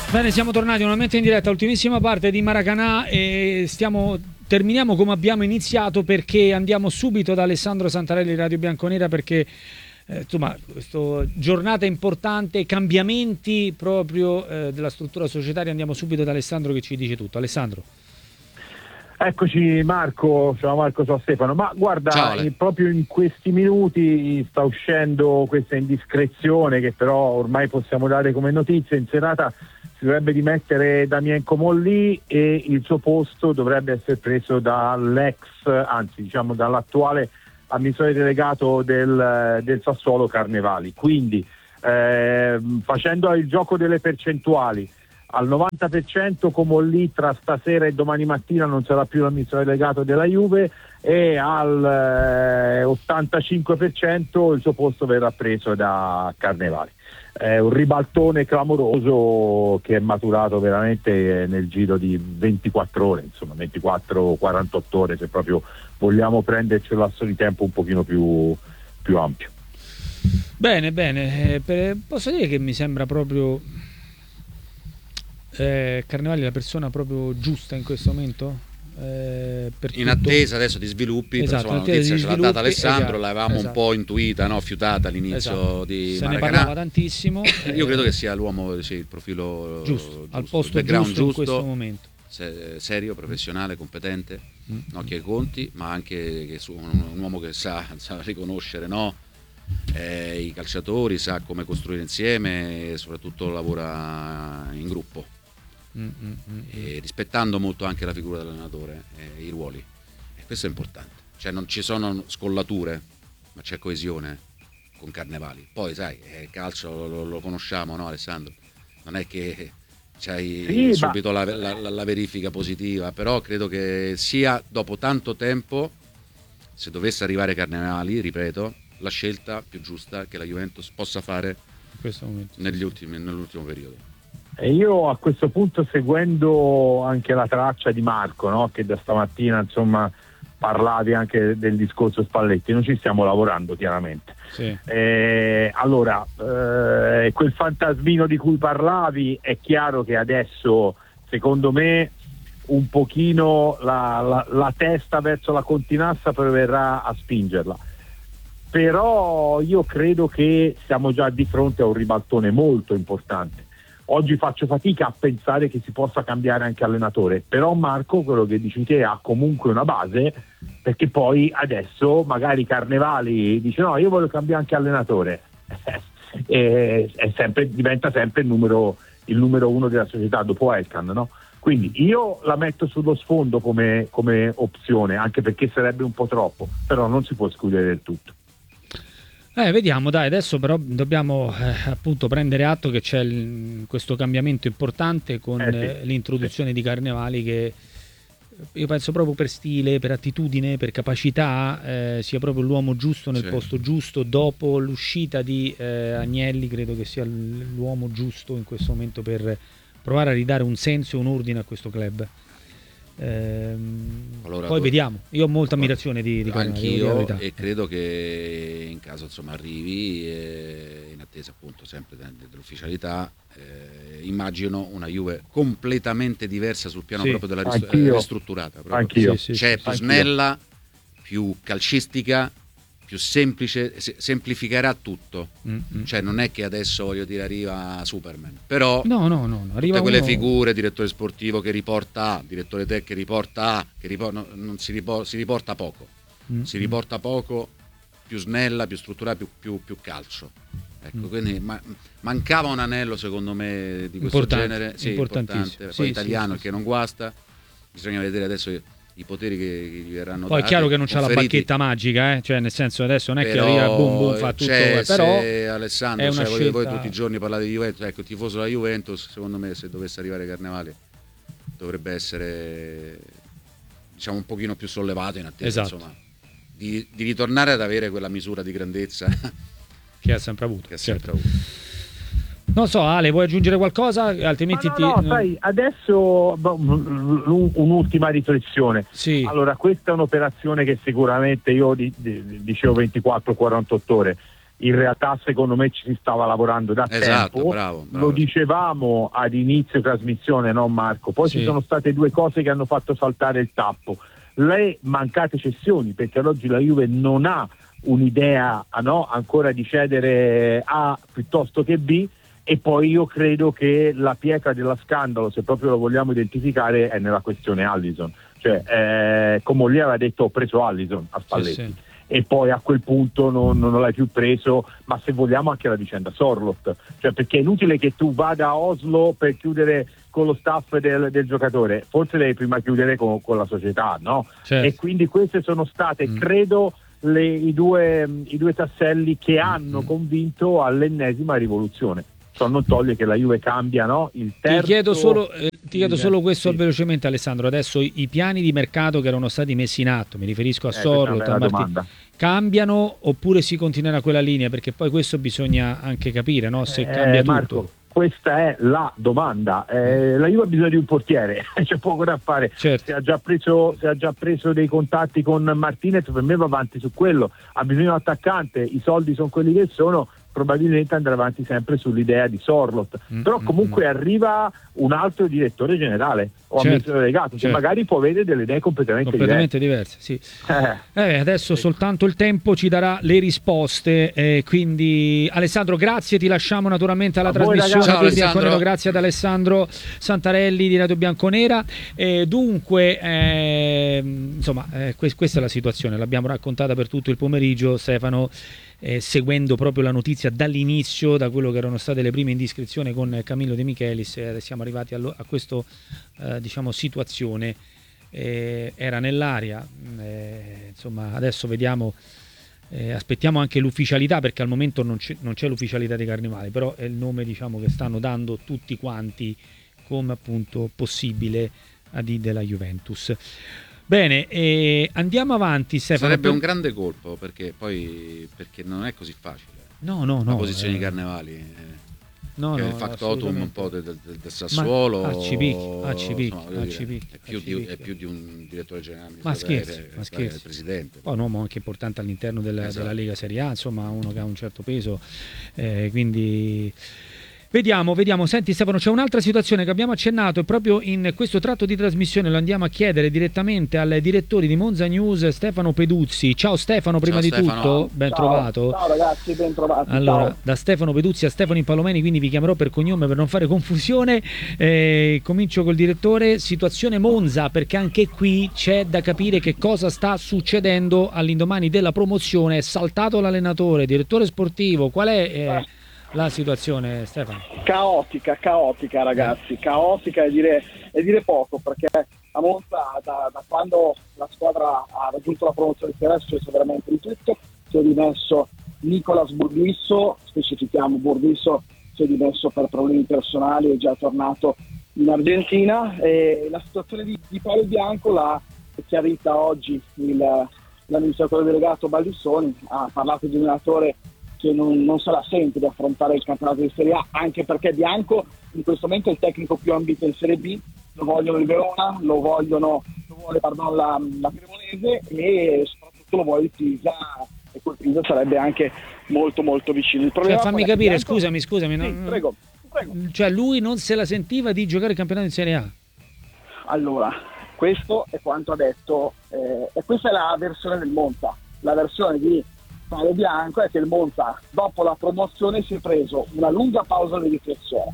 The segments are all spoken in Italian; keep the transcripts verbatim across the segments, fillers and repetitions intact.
Bene, siamo tornati nuovamente in diretta, ultimissima parte di Maracanã e stiamo, terminiamo come abbiamo iniziato perché andiamo subito da Alessandro Santarelli, Radio Bianconera, perché eh, insomma, questa giornata importante, cambiamenti proprio eh, della struttura societaria. Andiamo subito da Alessandro che ci dice tutto. Alessandro. Eccoci Marco, ciao Marco, ciao Stefano. Ma guarda, eh, proprio in questi minuti sta uscendo questa indiscrezione che però ormai possiamo dare come notizia. In serata si dovrebbe dimettere Damien Comolli e il suo posto dovrebbe essere preso dall'ex, anzi diciamo dall'attuale amministratore delegato del, del Sassuolo Carnevali. Quindi eh, facendo il gioco delle percentuali, al novanta per cento Comolli tra stasera e domani mattina non sarà più l'amministratore delegato della Juve, e al eh, ottantacinque per cento il suo posto verrà preso da Carnevali. È un ribaltone clamoroso che è maturato veramente nel giro di ventiquattro ore, insomma ventiquattro quarantotto ore, se proprio vogliamo prenderci un lasso di tempo un pochino più, più ampio. Bene, bene, eh, per, posso dire che mi sembra proprio eh, Carnevali la persona proprio giusta in questo momento? Eh, per in tutto. Attesa adesso di sviluppi, esatto, però, insomma, la notizia ce l'ha data Alessandro, esatto, l'avevamo esatto. un po' intuita, no? Fiutata all'inizio, esatto. di se Maracanã. ne parlava tantissimo. Io credo che sia l'uomo, sì, il profilo giusto, giusto, al posto il background giusto, giusto in questo momento, se, serio, professionale, competente, mm. occhi ai conti, ma anche che su, un, un uomo che sa, sa riconoscere, no? eh, i calciatori, sa come costruire insieme e soprattutto lavora in gruppo. Mm, mm, mm. E rispettando molto anche la figura dell'allenatore e i ruoli, e questo è importante, cioè non ci sono scollature ma c'è coesione con Carnevali. Poi sai, il calcio lo, lo conosciamo, no Alessandro? Non è che c'hai sì, subito ma... la, la, la verifica positiva, però credo che sia dopo tanto tempo, se dovesse arrivare Carnevali, ripeto, la scelta più giusta che la Juventus possa fare in questo momento, negli ultimi, nell'ultimo periodo. E io a questo punto, seguendo anche la traccia di Marco, no? Che da stamattina insomma parlavi anche del discorso Spalletti, noi ci stiamo lavorando chiaramente. Sì. Eh, allora, eh, quel fantasmino di cui parlavi, è chiaro che adesso, secondo me, un pochino la, la, la testa verso la continassa proverà a spingerla. Però io credo che siamo già di fronte a un ribaltone molto importante. Oggi faccio fatica a pensare che si possa cambiare anche allenatore, però Marco, quello che dici te, ha comunque una base, perché poi adesso magari Carnevali dice no, io voglio cambiare anche allenatore, e è sempre, diventa sempre il numero, il numero uno della società dopo Elkan, no? Quindi io la metto sullo sfondo come, come opzione, anche perché sarebbe un po' troppo, però non si può escludere del tutto. Eh, vediamo, dai, adesso però dobbiamo eh, appunto prendere atto che c'è il, questo cambiamento importante con eh sì, eh, l'introduzione sì. di Carnevali, che io penso proprio per stile, per attitudine, per capacità eh, sia proprio l'uomo giusto nel sì. posto giusto. Dopo l'uscita di eh, Agnelli credo che sia l'uomo giusto in questo momento per provare a ridare un senso e un ordine a questo club. Ehm, allora, poi vediamo, io ho molta ammirazione di, di Carnevali, anch'io, e credo che in caso insomma arrivi, eh, in attesa appunto sempre dell'ufficialità, eh, immagino una Juve completamente diversa sul piano sì, proprio della rist- ristrutturata proprio. Anch'io. Sì, sì, c'è sì, più anch'io. Snella, più calcistica, più semplice, se- semplificherà tutto. Mm-hmm. Cioè non è che adesso, voglio dire, arriva Superman, però no, no, no, no. Arriva tutte quelle uno... figure, direttore sportivo che riporta A, direttore tech che riporta A, che riporta, no, non si, riporta, si riporta poco, mm-hmm. si riporta poco, più snella, più strutturata, più, più, più calcio. Ecco, mm-hmm. quindi ma, mancava un anello secondo me di questo importante, genere, sì, importantissimo. importante, poi sì, italiano sì, che sì. non guasta, bisogna vedere adesso i poteri che gli verranno poi dati. Poi è chiaro che non c'ha conferiti. La bacchetta magica, eh? Cioè nel senso adesso non è però che arriva boom boom fa tutto, c'è, però se Alessandro, è una cioè, scelta... voi tutti i giorni parlate di Juventus, ecco, il tifoso della Juventus secondo me se dovesse arrivare Carnevali dovrebbe essere diciamo un pochino più sollevato in attesa esatto. insomma di, di ritornare ad avere quella misura di grandezza che ha sempre avuto, che ha certo. sempre avuto. Non so, Ale, vuoi aggiungere qualcosa? Altrimenti no, ti... no, sai, adesso un'ultima riflessione. Sì. Allora, questa è un'operazione che sicuramente io dicevo ventiquattro quarantotto ore. in realtà secondo me ci si stava lavorando da esatto, tempo, bravo, bravo. Lo dicevamo ad inizio trasmissione, no Marco? Poi sì. Ci sono state due cose che hanno fatto saltare il tappo: le mancate cessioni, perché ad oggi la Juve non ha un'idea, no, ancora di cedere A piuttosto che B, e poi io credo che la pietra dello scandalo, se proprio lo vogliamo identificare, è nella questione Alisson. Cioè, eh, come lì aveva detto, ho preso Alisson a Spalletti, sì, sì. E poi a quel punto non, non l'hai più preso, ma se vogliamo anche la vicenda Sorloth, cioè, perché è inutile che tu vada a Oslo per chiudere con lo staff del, del giocatore, forse devi prima chiudere con, con la società, no? Certo. E quindi queste sono state, mm. credo, le, i, due, i due tasselli che hanno mm. convinto all'ennesima rivoluzione. Ciò non toglie che la Juve cambia, no? Il terzo... Ti chiedo solo, eh, ti chiedo solo questo sì. velocemente, Alessandro. Adesso i, i piani di mercato che erano stati messi in atto, mi riferisco a eh, Sorloth, a Martin, cambiano oppure si continuerà quella linea? Perché poi questo bisogna anche capire, no? Se eh, cambia Marco, tutto. Questa è la domanda. Eh, la Juve ha bisogno di un portiere, c'è poco da fare. Certo. Se ha già preso, se ha già preso dei contatti con Martinez, per me va avanti su quello. Ha bisogno di un attaccante, i soldi sono quelli che sono. Probabilmente andrà avanti sempre sull'idea di Sorloth, mm, però comunque mm, arriva un altro direttore generale o certo, amministratore delegato, certo. che magari può avere delle idee completamente, completamente diverse, diverse sì. eh. Eh, adesso sì. soltanto il tempo ci darà le risposte, eh, quindi Alessandro grazie, ti lasciamo naturalmente alla a trasmissione Ciao, di Bianconero, grazie ad Alessandro Santarelli di Radio Bianconera. Eh, dunque eh, insomma eh, que- questa è la situazione, l'abbiamo raccontata per tutto il pomeriggio, Stefano. Eh, seguendo proprio la notizia dall'inizio, da quello che erano state le prime indiscrezioni con Camillo De Michelis, eh, siamo arrivati a, a questa eh, diciamo situazione, eh, era nell'aria, eh, insomma adesso vediamo, eh, aspettiamo anche l'ufficialità, perché al momento non c'è, non c'è l'ufficialità dei Carnevali, però è il nome diciamo che stanno dando tutti quanti come appunto possibile A D della Juventus. Bene, eh, andiamo avanti, Stefano. Sarebbe un grande colpo, perché poi perché non è così facile. No, no, no. La posizione eh, di Carnevali. Eh, no, che no, è il factotum un po' del, del, del Sassuolo. Arcipicchi, Arcipicchi, è, più di, è più di un direttore generale. Ma scherzi, è, ma scherzi. È il presidente. Poi un uomo anche importante all'interno della, esatto. della Lega Serie A, insomma uno che ha un certo peso, eh, quindi... Vediamo, vediamo. Senti Stefano, c'è un'altra situazione che abbiamo accennato e proprio in questo tratto di trasmissione lo andiamo a chiedere direttamente al direttore di Monza News, Stefano Peduzzi. Ciao Stefano, prima ciao, di Stefano. tutto, ben ciao, trovato. Ciao ragazzi, ben trovati. Allora, ciao. Da Stefano Peduzzi a Stefano Impalomeni, quindi vi chiamerò per cognome per non fare confusione. Eh, comincio col direttore. Situazione Monza, perché anche qui c'è da capire che cosa sta succedendo all'indomani della promozione. È saltato l'allenatore, direttore sportivo, qual è... Eh, eh. la situazione, Stefano? Caotica, caotica ragazzi, caotica e dire, e dire poco, perché a Monza da, da quando la squadra ha raggiunto la promozione di adesso è veramente di tutto. Si è dimesso Nicolas Burdisso, specifichiamo Burdisso si è dimesso per problemi personali, è già tornato in Argentina, e la situazione di, di Paolo Bianco l'ha chiarita oggi il, l'amministratore delegato Baldissoni. Ha parlato di un allenatore che non, non se la sente di affrontare il campionato di Serie A, anche perché Bianco in questo momento è il tecnico più ambito in Serie B, lo vogliono il Verona, lo vogliono lo vuole pardon, la, la Cremonese, e soprattutto lo vuole il Pisa, e quel Pisa sarebbe anche molto molto vicino. Il cioè, fammi capire, Bianco... scusami, scusami. Sì, non... prego, prego. Cioè lui non se la sentiva di giocare il campionato di Serie A? Allora, questo è quanto ha detto, eh, e questa è la versione del Monza, la versione di Paolo Bianco è che il Monza dopo la promozione si è preso una lunga pausa di riflessione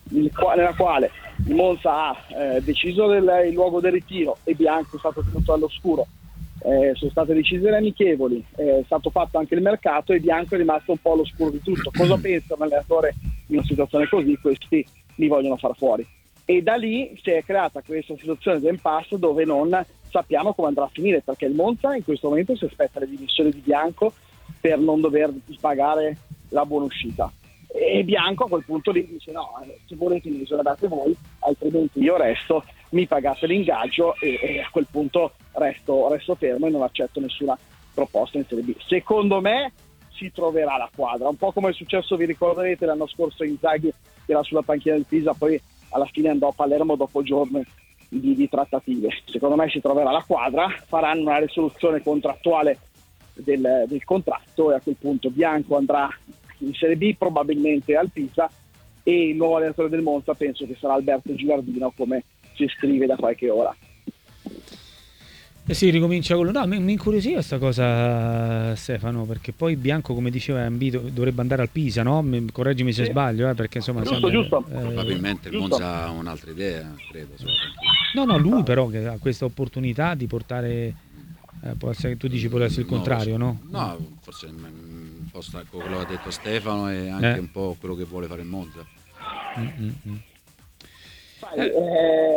nella quale il Monza ha eh, deciso del, il luogo del ritiro e Bianco è stato tenuto all'oscuro, eh, sono state decise le amichevoli, eh, è stato fatto anche il mercato e Bianco è rimasto un po' all'oscuro di tutto. Cosa pensa un allenatore in una situazione così? Questi li vogliono far fuori, e da lì si è creata questa situazione di impasse dove non sappiamo come andrà a finire, perché il Monza in questo momento si aspetta le dimissioni di Bianco per non dover pagare la buona uscita, e Bianco a quel punto lì dice no, se volete mi esonerate voi, altrimenti io resto, mi pagate l'ingaggio e, e a quel punto resto, resto fermo e non accetto nessuna proposta in Serie B. Secondo me si troverà la quadra, un po' come è successo, vi ricorderete l'anno scorso Inzaghi che era sulla panchina del Pisa, poi alla fine andò a Palermo dopo giorni di, di trattative. Secondo me si troverà la quadra, faranno una risoluzione contrattuale del, del contratto, e a quel punto Bianco andrà in Serie B, probabilmente al Pisa, e il nuovo allenatore del Monza penso che sarà Alberto Gilardino, come si scrive da qualche ora. Eh sì, ricomincia con... No, mi, mi incuriosiva questa cosa, Stefano, perché poi Bianco, come diceva Ambito, dovrebbe andare al Pisa, no? Correggimi se sì. sbaglio, eh, perché insomma... Giusto, sembra, giusto. Eh, Probabilmente il Monza ha un'altra idea, credo. No, no, lui però che ha questa opportunità di portare... Eh, può essere che tu dici può essere il contrario, no? No, forse un po' sta- quello che ha detto Stefano e anche eh. un po' quello che vuole fare il Monza. Mm-hmm. Sai, eh. Eh,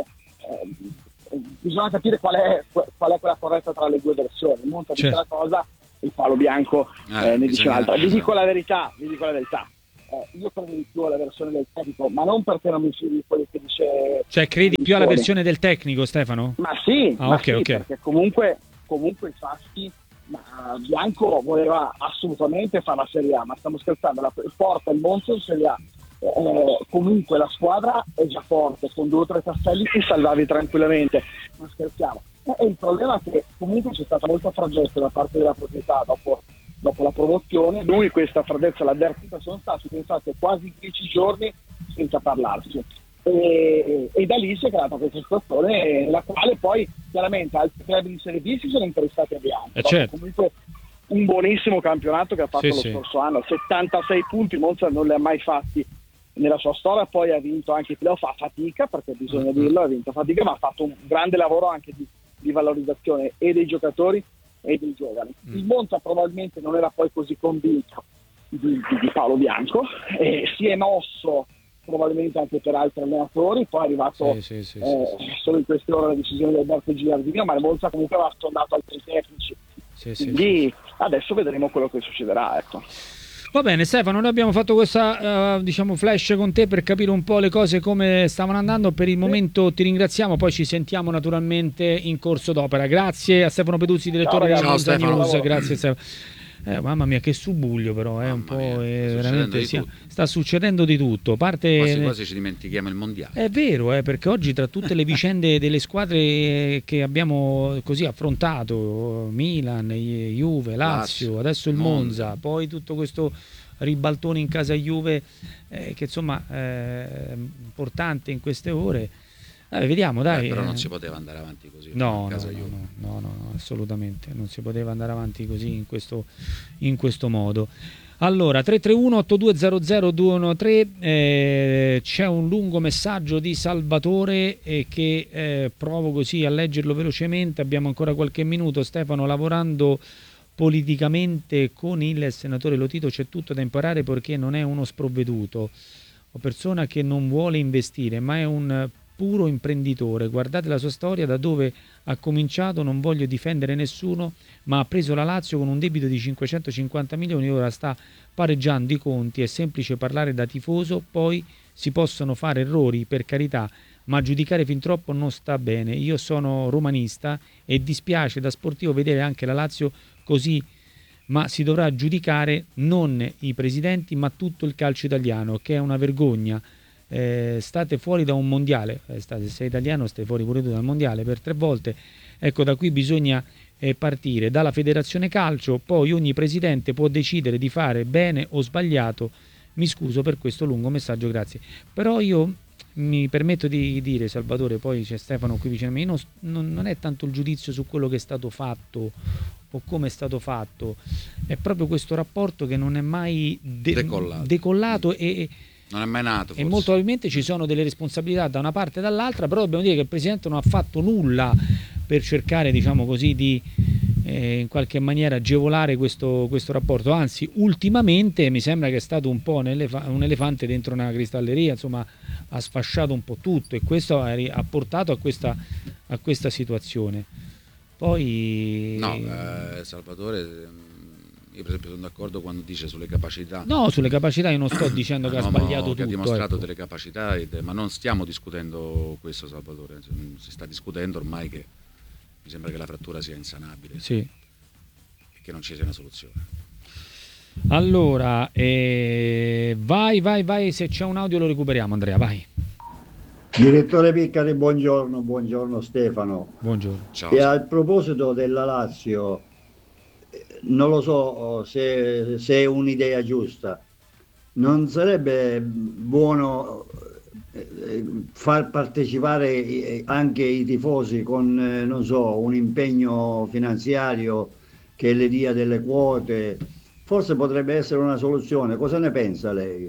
eh, bisogna capire qual è, qual è quella corretta tra le due versioni. Il Monza dice una cosa, il Palo Bianco eh, eh, ne dice un'altra. Vi dico la verità, vi dico la verità. Eh, io credo di più alla versione del tecnico, ma non perché non mi fido di quello che dice. Cioè, credi più alla versione del tecnico, Stefano? Ma sì, ah, ma okay, sì okay. perché comunque, comunque i fatti. Ma Bianco voleva assolutamente fare la Serie A, ma stiamo scherzando, la porta il Monza in Serie A. Eh, comunque la squadra è già forte, con due o tre tasselli ti salvavi tranquillamente, non scherziamo. E il problema è che comunque c'è stata molta freddezza da parte della proprietà dopo, dopo la promozione. Lui questa freddezza l'ha avvertita, sono stati pensate quasi dieci giorni senza parlarsi. E, e da lì si è creata questa situazione, la quale poi chiaramente altri club di Serie B si sono interessati a Bianco. Eh certo. Comunque un buonissimo campionato che ha fatto sì, lo sì. scorso anno, settantasei punti, Monza non li ha mai fatti nella sua storia, poi ha vinto anche i playoff a fatica, perché bisogna mm-hmm. dirlo, ha vinto a fatica, ma ha fatto un grande lavoro anche di, di valorizzazione e dei giocatori e dei giovani. Mm. Il Monza probabilmente non era poi così convinto di, di, di Paolo Bianco, e si è mosso probabilmente anche per altri allenatori, poi è arrivato sì, sì, sì, eh, sì, sì. solo in queste ore la decisione di Alberto Gilardino, ma il Monza comunque aveva sondato altri tecnici, sì, quindi sì, sì. adesso vedremo quello che succederà, ecco. Va bene Stefano, noi abbiamo fatto questa uh, diciamo flash con te per capire un po' le cose come stavano andando. Per il momento ti ringraziamo, poi ci sentiamo naturalmente in corso d'opera. Grazie a Stefano Peduzzi, direttore della Monza News. Grazie Stefano. Eh, mamma mia, che subbuglio però, è eh, un po' mia, eh, veramente sì, sta succedendo di tutto. Parte, quasi quasi ci dimentichiamo il mondiale. È vero, eh, perché oggi tra tutte le vicende delle squadre che abbiamo così affrontato, Milan, Juve, Lazio, Lazio adesso il Monza, Monza, poi tutto questo ribaltone in casa Juve, eh, che insomma è eh, importante in queste ore. Dai, vediamo, dai. Eh, però non si poteva andare avanti così. No, no, no, no, no, no, assolutamente. Non si poteva andare avanti così in questo, in questo modo. Allora, tre tre uno otto due zero zero due uno tre, eh, c'è un lungo messaggio di Salvatore eh, che eh, provo così a leggerlo velocemente. Abbiamo ancora qualche minuto. Stefano, lavorando politicamente con il senatore Lotito c'è tutto da imparare, perché non è uno sprovveduto o persona che non vuole investire, ma è un puro imprenditore. Guardate la sua storia, da dove ha cominciato. Non voglio difendere nessuno, ma ha preso la Lazio con un debito di cinquecentocinquanta milioni, ora sta pareggiando i conti. È semplice parlare da tifoso, poi si possono fare errori, per carità, ma giudicare fin troppo non sta bene. Io sono romanista e dispiace da sportivo vedere anche la Lazio così, ma si dovrà giudicare non i presidenti ma tutto il calcio italiano, che è una vergogna. Eh, state fuori da un mondiale, eh, state, se sei italiano stai fuori pure tu dal mondiale per tre volte. Ecco, da qui bisogna eh, partire dalla federazione calcio, poi ogni presidente può decidere di fare bene o sbagliato. Mi scuso per questo lungo messaggio, grazie. Però io mi permetto di dire, Salvatore, poi c'è Stefano qui vicino a me, non, non, non è tanto il giudizio su quello che è stato fatto o come è stato fatto, è proprio questo rapporto che non è mai de- decollato, decollato e non è mai nato, forse. E molto probabilmente ci sono delle responsabilità da una parte e dall'altra, però dobbiamo dire che il Presidente non ha fatto nulla per cercare, diciamo così, di eh, in qualche maniera agevolare questo, questo rapporto. Anzi, ultimamente mi sembra che è stato un po' un, elef- un elefante dentro una cristalleria, insomma ha sfasciato un po' tutto, e questo ha, ha portato a questa, a questa situazione. Poi no, eh, Salvatore, io per esempio sono d'accordo quando dice sulle capacità. No, sulle capacità io non sto dicendo che no, ha sbagliato tutto. Che ha dimostrato ecco. delle capacità, ma non stiamo discutendo questo, Salvatore. Si sta discutendo ormai che mi sembra che la frattura sia insanabile. Sì. E che non ci sia una soluzione. Allora, eh, vai, vai, vai, se c'è un audio lo recuperiamo, Andrea, vai. Direttore Piccari, buongiorno, buongiorno Stefano. Buongiorno. Ciao. E al proposito della Lazio, non lo so se, se è un'idea giusta, non sarebbe buono far partecipare anche i tifosi con, non so, un impegno finanziario che le dia delle quote? Forse potrebbe essere una soluzione. Cosa ne pensa lei?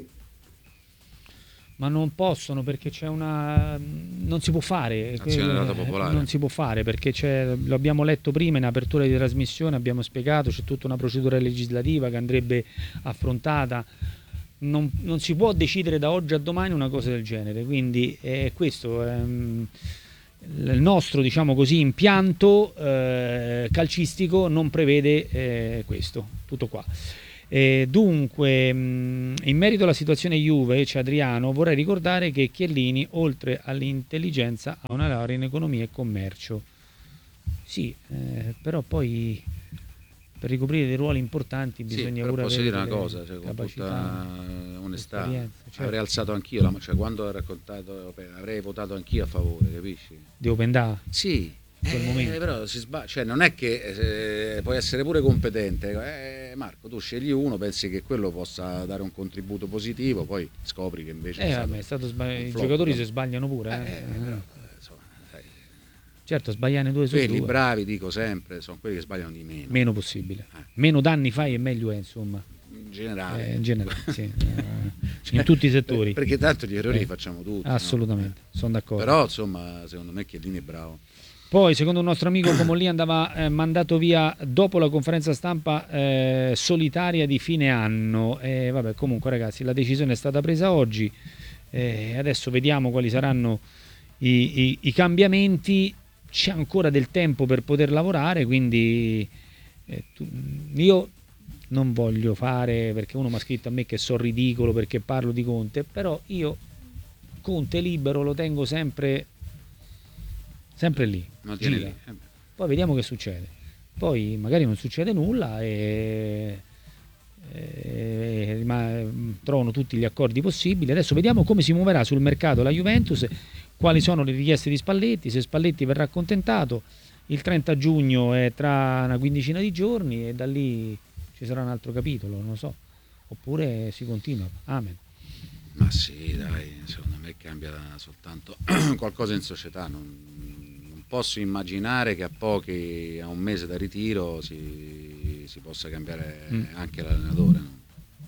Ma non possono, perché c'è una... non si può fare. Azione della popolare. Non si può fare perché c'è... lo abbiamo letto prima in apertura di trasmissione, abbiamo spiegato, c'è tutta una procedura legislativa che andrebbe affrontata. Non, non si può decidere da oggi a domani una cosa del genere, quindi è questo ehm, il nostro, diciamo così, impianto eh, calcistico non prevede eh, questo, tutto qua. E dunque, mh, in merito alla situazione Juve, c'è Adriano, vorrei ricordare che Chiellini, oltre all'intelligenza, ha una laurea in economia e commercio. Sì, eh, però poi per ricoprire dei ruoli importanti bisogna sì, pure posso avere dire una cosa, cioè, con tutta onestà, certo. Avrei alzato anch'io la, cioè, quando ho raccontato, avrei votato anch'io a favore, capisci? Di Open Da? Sì, eh, però si sbaglia, cioè, non è che eh, puoi essere pure competente, eh, Marco, tu scegli uno, pensi che quello possa dare un contributo positivo, poi scopri che invece eh, è vabbè, è stato sbagli- i giocatori si sbagliano pure, eh. Eh, eh, però, insomma, sai. Certo, sbagliare due su quelli due. bravi, dico sempre, sono quelli che sbagliano di meno. Meno possibile. Eh. Meno danni fai e meglio è, insomma. In generale. Eh, in generale, sì. eh, in tutti i settori. Perché tanto gli errori eh. li facciamo tutti. Assolutamente, no? sono d'accordo. Però, insomma, secondo me Chiellini è bravo. Poi, secondo un nostro amico, Comolli andava eh, mandato via dopo la conferenza stampa eh, solitaria di fine anno. Eh, vabbè, comunque, ragazzi, la decisione è stata presa oggi. Eh, adesso vediamo quali saranno i, i, i cambiamenti. C'è ancora del tempo per poter lavorare, quindi eh, tu, io non voglio fare, perché uno mi ha scritto a me che so ridicolo perché parlo di Conte, però io Conte libero lo tengo sempre sempre lì, gira. lì. Poi vediamo che succede, poi magari non succede nulla e, e rim- trovano tutti gli accordi possibili. Adesso vediamo come si muoverà sul mercato la Juventus, quali sono le richieste di Spalletti, se Spalletti verrà accontentato. Il trenta giugno è tra una quindicina di giorni e da lì ci sarà un altro capitolo, non lo so, oppure si continua. Amen. Ma sì, dai, secondo me cambia soltanto qualcosa in società. Non, non posso immaginare che a pochi, a un mese da ritiro, si, si possa cambiare mm. anche l'allenatore. No?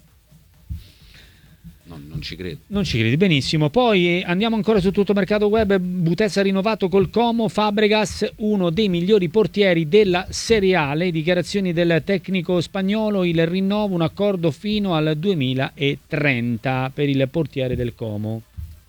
Non, non ci credo. Non ci credi, benissimo. Poi andiamo ancora su tutto mercato web. Butezza rinnovato col Como, Fabregas uno dei migliori portieri della Serie A. Le dichiarazioni del tecnico spagnolo, il rinnovo, un accordo fino al duemilatrenta per il portiere del Como.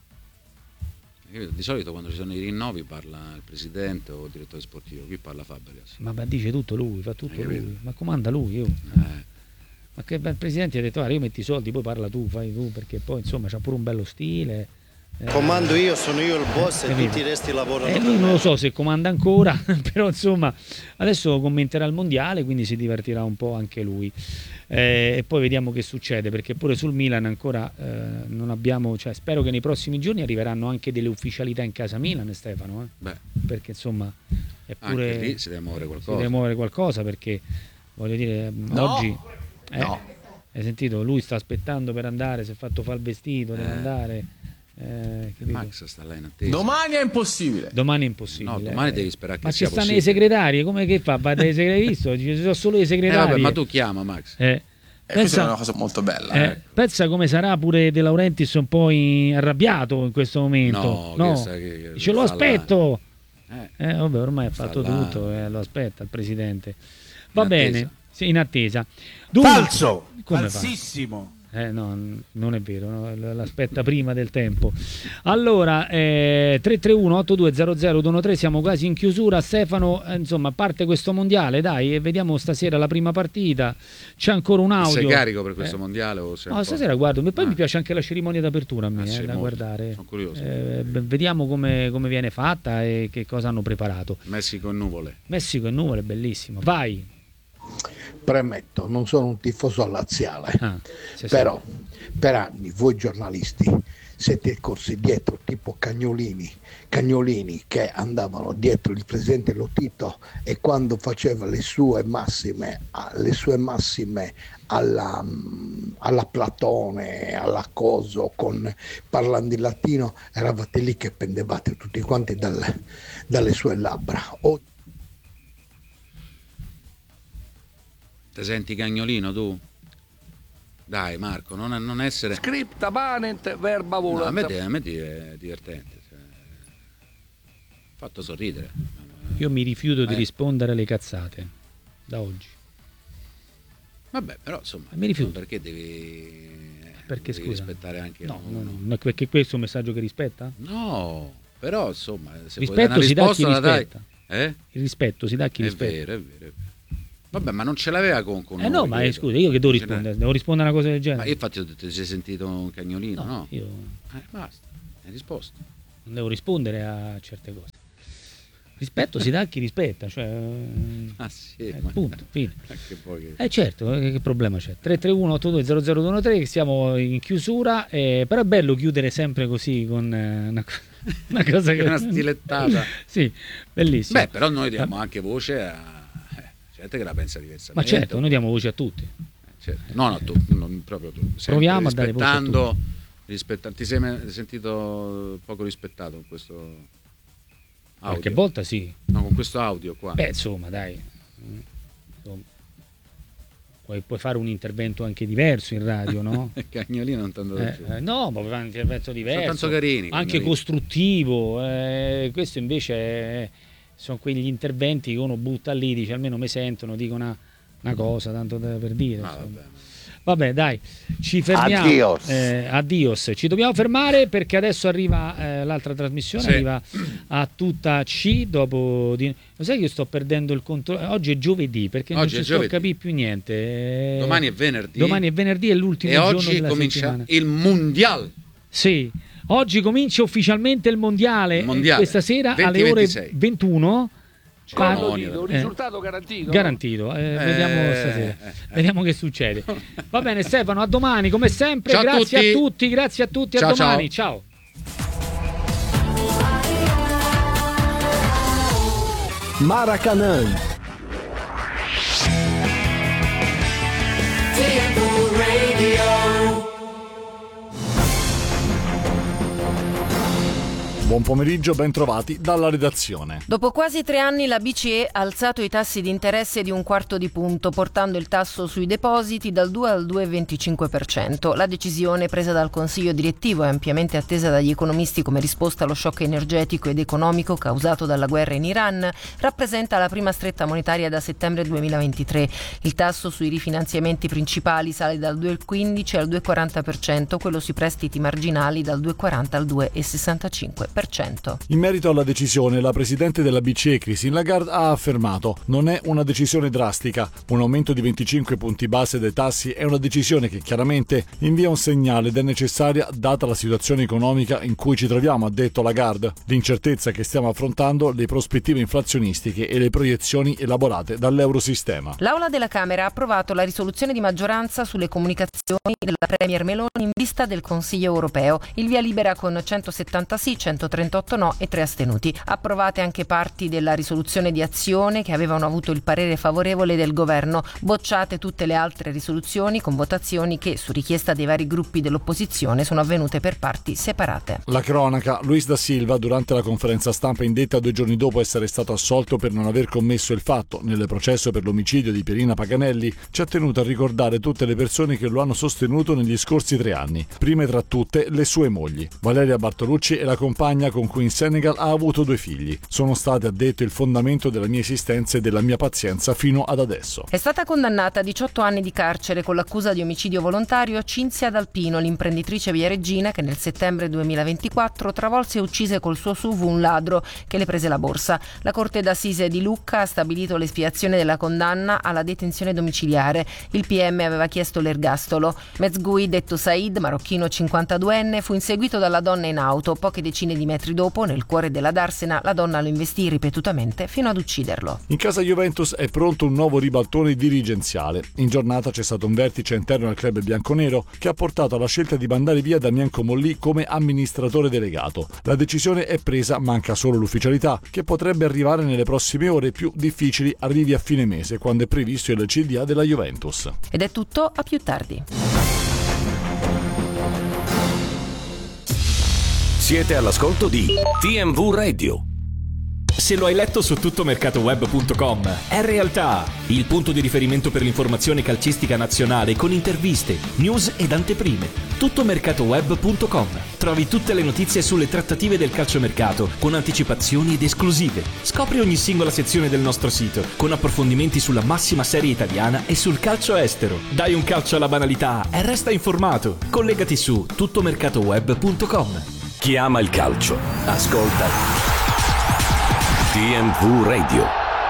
Di solito quando ci sono i rinnovi parla il presidente o il direttore sportivo, qui parla Fabregas. Ma beh, dice tutto lui, fa tutto lui, ma comanda lui. Io. Eh. Ma che il presidente ha detto, guarda, io metti i soldi, poi parla tu, fai tu, perché poi insomma c'ha pure un bello stile. Eh, comando io, sono io il boss e tutti i resti lavorano. E eh, lui non lo so se comanda ancora, però insomma adesso commenterà il mondiale, quindi si divertirà un po' anche lui. Eh, e poi vediamo che succede, perché pure sul Milan ancora eh, non abbiamo, cioè spero che nei prossimi giorni arriveranno anche delle ufficialità in casa Milan, Stefano, eh? Beh, perché insomma è pure anche lì si deve muovere qualcosa. Si deve muovere qualcosa, perché voglio dire, no. oggi eh, no. hai sentito? Lui sta aspettando per andare, si è fatto fare il vestito, deve eh. andare. Eh, Max sta là in attesa. Domani è impossibile. Domani è impossibile. No, domani eh. devi sperare che ma sia ci stanno possibile. i segretari, come che fa? Va dai segretari, visto? Ci sono solo i segretari. Eh, vabbè, ma tu chiama Max. Eh. Eh, questa è una cosa molto bella. Eh, Eh. Pensa come sarà pure De Laurentiis un po' in, arrabbiato in questo momento. No, no. Che sa che, Dice lo aspetto. Eh. Eh, vabbè, ormai ha fatto là. tutto, eh, lo aspetta il presidente. Va In bene, attesa. sì, in attesa. Dunque, Falso, come falsissimo. Eh, no, non è vero, no? L'aspetta prima del tempo. Allora, eh, tre tre uno otto due zero zero due uno tre, siamo quasi in chiusura. Stefano, eh, insomma, parte questo mondiale, dai, e vediamo stasera la prima partita. C'è ancora un audio. Sei carico per questo eh. mondiale? O sei no, un stasera guardo, e poi ah. mi piace anche la cerimonia d'apertura a me, Ah, sì, eh, da molto. guardare. Sono curioso. Eh, vediamo come, come viene fatta e che cosa hanno preparato. Messico e nuvole. Messico e nuvole, bellissimo. Vai. Premetto, non sono un tifoso laziale, Ah, sì, però per anni voi giornalisti siete corsi dietro tipo cagnolini, cagnolini che andavano dietro il presidente Lotito, e quando faceva le sue massime, le sue massime alla, alla Platone, alla Coso, con parlando in latino, eravate lì che pendevate tutti quanti dalle, dalle sue labbra. O... Te senti cagnolino tu? Dai Marco, non, non essere... Scripta panent verba volant. No, a me, a me è divertente. Cioè... Fatto sorridere. Io mi rifiuto eh. di rispondere alle cazzate da oggi. Vabbè, però insomma, mi rifiuto. Perché devi, perché, devi scusa? rispettare anche no, uno? No, no, perché questo è un messaggio che rispetta? No, però insomma, se rispetto si dà a chi rispetta. Dai, eh? Il rispetto si dà a chi è rispetta. Vero, è vero, è vero. Vabbè, ma non ce l'aveva con, con Eh no, ma eh, scusa, io che devo rispondere? Devo rispondere a una cosa del genere? Ma io infatti ho detto, ti sei sentito un cagnolino, no? no? Io... Eh, basta, hai risposto. Non devo rispondere a certe cose. Rispetto si dà a chi rispetta, cioè... Ah sì, eh, ma... punto, fine. Anche poi che... Eh certo, che problema c'è? tre tre uno otto due zero zero due uno tre, che siamo in chiusura, eh, però è bello chiudere sempre così con eh, una, una cosa che... una stilettata. Sì, bellissimo. Beh, però noi diamo anche voce a... gente che la pensa diversamente. Ma certo, noi diamo voce a tutti. Eh, certo. No, no, tu, non proprio tu. Proviamo a dare voce a tutti. Rispetta... Ti sei sentito poco rispettato con questo audio? Qualche volta sì. No, con questo audio qua. Beh, insomma, dai. Insomma. Puoi, puoi fare un intervento anche diverso in radio, no? Cagnolino non tanto eh, eh, no, ma fare un intervento diverso. Sono tanto carini. Anche cagnolini. Costruttivo. Eh, questo invece è... sono quegli interventi che uno butta lì, dice almeno mi sentono, dico una, una cosa, tanto per dire. Ah, vabbè. Vabbè, dai, ci fermiamo. Addios. Eh, addios. Ci dobbiamo fermare perché adesso arriva eh, l'altra trasmissione, sì. Arriva a tutta C dopo di... Lo sai che io sto perdendo il controllo? Oggi è giovedì perché oggi non ci sto a capire più niente. Domani è venerdì. Domani è venerdì, è l'ultimo e giorno oggi della comincia settimana. Il mondiale. Sì. Oggi comincia ufficialmente il mondiale, il mondiale. Questa sera venti, alle ore ventisei. ventuno. Par- un risultato eh, garantito. Garantito, eh, eh, vediamo stasera. Eh, eh. Vediamo che succede. Va bene Stefano, a domani come sempre. Ciao grazie a tutti. a tutti, grazie a tutti, ciao, a domani. Ciao. ciao. Maracanã. Buon pomeriggio, ben trovati dalla redazione. Dopo quasi tre anni la B C E ha alzato i tassi di interesse di un quarto di punto, portando il tasso sui depositi dal due al due virgola venticinque per cento. La decisione presa dal Consiglio direttivo è ampiamente attesa dagli economisti come risposta allo shock energetico ed economico causato dalla guerra in Iran. Rappresenta la prima stretta monetaria da settembre duemilaventitré. Il tasso sui rifinanziamenti principali sale dal due virgola quindici al due virgola quaranta per cento, quello sui prestiti marginali dal due virgola quaranta al due virgola sessantacinque per cento. In merito alla decisione, la presidente della B C E, Christine Lagarde, ha affermato: non è una decisione drastica. Un aumento di venticinque punti base dei tassi è una decisione che chiaramente invia un segnale ed è necessaria data la situazione economica in cui ci troviamo, ha detto Lagarde, l'incertezza che stiamo affrontando, le prospettive inflazionistiche e le proiezioni elaborate dall'Eurosistema. L'Aula della Camera ha approvato la risoluzione di maggioranza sulle comunicazioni della Premier Meloni in vista del Consiglio europeo. Il via libera con centosettanta sì, centotrentotto no e tre astenuti. Approvate anche parti della risoluzione di azione che avevano avuto il parere favorevole del governo. Bocciate tutte le altre risoluzioni con votazioni che, su richiesta dei vari gruppi dell'opposizione, sono avvenute per parti separate. La cronaca: Luis da Silva, durante la conferenza stampa indetta due giorni dopo essere stato assolto per non aver commesso il fatto nel processo per l'omicidio di Pierina Paganelli, ci ha tenuto a ricordare tutte le persone che lo hanno sostenuto negli scorsi tre anni. Prime tra tutte le sue mogli, Valeria Bartolucci e la compagna con cui in Senegal ha avuto due figli. Sono state, ha detto, il fondamento della mia esistenza e della mia pazienza fino ad adesso. È stata condannata a diciotto anni di carcere con l'accusa di omicidio volontario Cinzia D'Alpino, l'imprenditrice viareggina che nel settembre duemilaventiquattro travolse e uccise col suo S U V un ladro che le prese la borsa. La Corte d'Assise di Lucca ha stabilito l'espiazione della condanna alla detenzione domiciliare. Il P M aveva chiesto l'ergastolo. Mezgui, detto Said, marocchino cinquantaduenne, fu inseguito dalla donna in auto. Poche decine di di metri dopo, nel cuore della Darsena, la donna lo investì ripetutamente fino ad ucciderlo. In casa Juventus è pronto un nuovo ribaltone dirigenziale. In giornata c'è stato un vertice interno al club bianconero che ha portato alla scelta di mandare via Damien Comolli come amministratore delegato. La decisione è presa, manca solo l'ufficialità, che potrebbe arrivare nelle prossime ore. Più difficili arrivi a fine mese, quando è previsto il C D A della Juventus. Ed è tutto, a più tardi. Siete all'ascolto di T M V Radio. Se lo hai letto su tuttomercatoweb punto com, è realtà, il punto di riferimento per l'informazione calcistica nazionale con interviste, news ed anteprime. tuttomercatoweb punto com. Trovi tutte le notizie sulle trattative del calciomercato con anticipazioni ed esclusive. Scopri ogni singola sezione del nostro sito con approfondimenti sulla massima serie italiana e sul calcio estero. Dai un calcio alla banalità e resta informato. Collegati su tuttomercatoweb punto com. Chi ama il calcio, ascolta T M V Radio.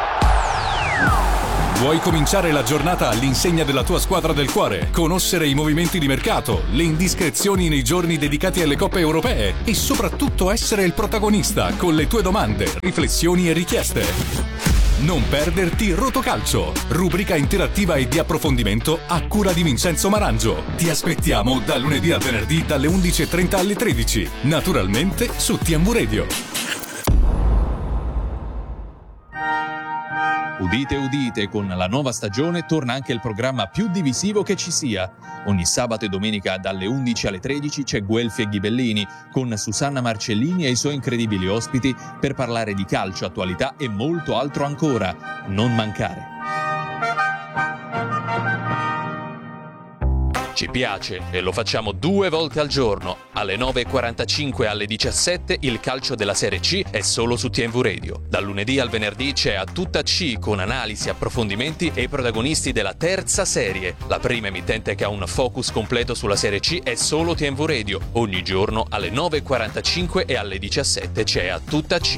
Vuoi cominciare la giornata all'insegna della tua squadra del cuore? Conoscere i movimenti di mercato, le indiscrezioni nei giorni dedicati alle coppe europee e soprattutto essere il protagonista con le tue domande, riflessioni e richieste. Non perderti Rotocalcio, rubrica interattiva e di approfondimento a cura di Vincenzo Marangio. Ti aspettiamo da lunedì a venerdì dalle undici e trenta alle tredici, naturalmente su T M V Radio. Udite udite, con la nuova stagione torna anche il programma più divisivo che ci sia. Ogni sabato e domenica dalle undici alle tredici c'è Guelfi e Ghibellini con Susanna Marcellini e i suoi incredibili ospiti per parlare di calcio, attualità e molto altro ancora. Non mancare. Ci piace e lo facciamo due volte al giorno. Alle nove e quarantacinque e alle diciassette il calcio della Serie C è solo su T M V Radio. Dal lunedì al venerdì c'è A Tutta C con analisi, approfondimenti e i protagonisti della terza serie. La prima emittente che ha un focus completo sulla Serie C è solo T M V Radio. Ogni giorno alle nove e quarantacinque e alle diciassette c'è A Tutta C.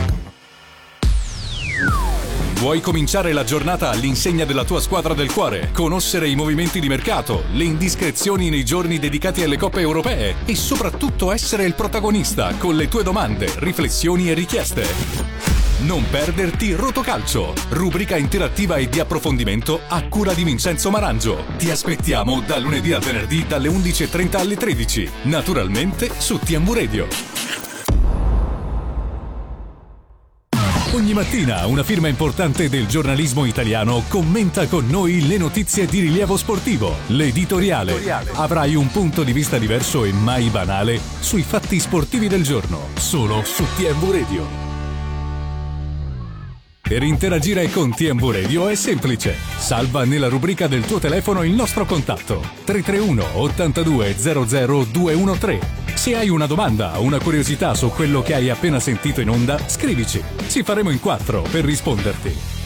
Vuoi cominciare la giornata all'insegna della tua squadra del cuore? Conoscere i movimenti di mercato, le indiscrezioni nei giorni dedicati alle coppe europee e soprattutto essere il protagonista con le tue domande, riflessioni e richieste? Non perderti Rotocalcio, rubrica interattiva e di approfondimento a cura di Vincenzo Marangio. Ti aspettiamo da lunedì a venerdì dalle undici e trenta alle tredici, naturalmente su T M V Radio. Ogni mattina una firma importante del giornalismo italiano commenta con noi le notizie di rilievo sportivo. L'editoriale. Avrai un punto di vista diverso e mai banale sui fatti sportivi del giorno, solo su T M V Radio. Per interagire con T M V Radio è semplice. Salva nella rubrica del tuo telefono il nostro contatto tre tre uno ottantadue zero zero due uno tre. Se hai una domanda o una curiosità su quello che hai appena sentito in onda, scrivici. Ci faremo in quattro per risponderti.